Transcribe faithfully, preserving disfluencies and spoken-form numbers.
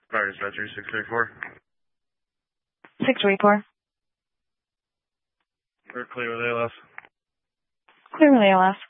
Fire dispatcher, six three four. six three four. We're clear with A L S. Clear with A L S.